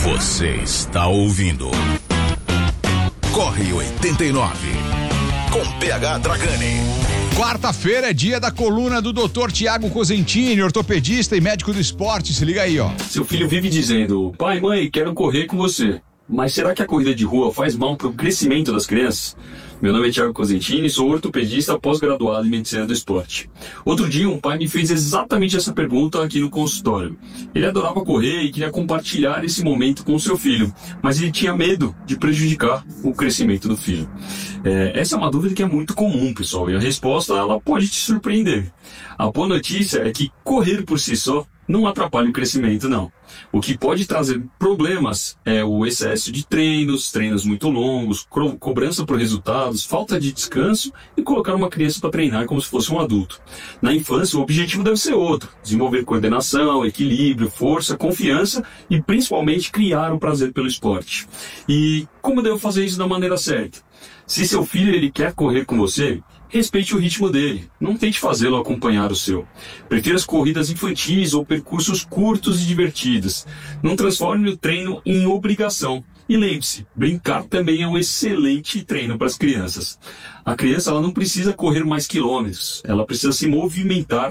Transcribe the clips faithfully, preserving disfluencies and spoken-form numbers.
Você está ouvindo Corre oitenta e nove com P H Dragani. Quarta-feira é dia da coluna do doutor Tiago Cosentini, ortopedista e médico do esporte. Se liga aí, ó. Seu filho vive dizendo: pai, mãe, quero correr com você. Mas será que a corrida de rua faz mal para o crescimento das crianças? Meu nome é Tiago Cosentini, sou ortopedista pós-graduado em medicina do esporte. Outro dia um pai me fez exatamente essa pergunta aqui no consultório. Ele adorava correr e queria compartilhar esse momento com o seu filho, mas ele tinha medo de prejudicar o crescimento do filho. É, essa é uma dúvida que é muito comum, pessoal, e a resposta ela pode te surpreender. A boa notícia é que correr por si só não atrapalha o crescimento, não. O que pode trazer problemas é o excesso de treinos, treinos muito longos, co- cobrança por resultados, falta de descanso e colocar uma criança para treinar como se fosse um adulto. Na infância, o objetivo deve ser outro: desenvolver coordenação, equilíbrio, força, confiança e principalmente criar o prazer pelo esporte. E como eu devo fazer isso da maneira certa? Se seu filho ele quer correr com você, respeite o ritmo dele, não tente fazê-lo acompanhar o seu. Prefira as corridas infantis ou percursos curtos e divertidos. Não transforme o treino em obrigação. E lembre-se, brincar também é um excelente treino para as crianças. A criança ela não precisa correr mais quilômetros, ela precisa se movimentar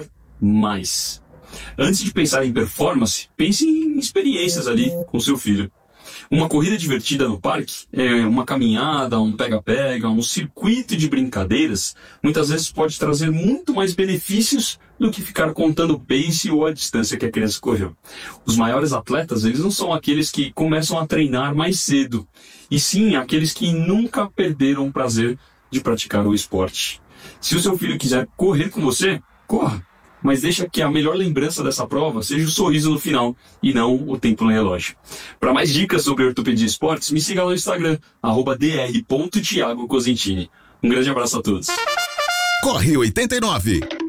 mais. Antes de pensar em performance, pense em experiências ali com seu filho. Uma corrida divertida no parque, é uma caminhada, um pega-pega, um circuito de brincadeiras, muitas vezes pode trazer muito mais benefícios do que ficar contando o pace ou a distância que a criança correu. Os maiores atletas, eles não são aqueles que começam a treinar mais cedo, e sim aqueles que nunca perderam o prazer de praticar o esporte. Se o seu filho quiser correr com você, corra. Mas deixa que a melhor lembrança dessa prova seja o sorriso no final e não o tempo no relógio. Para mais dicas sobre ortopedia e esportes, me siga lá no Instagram, arroba dr ponto tiago cosentini. Um grande abraço a todos. Corre oitenta e nove.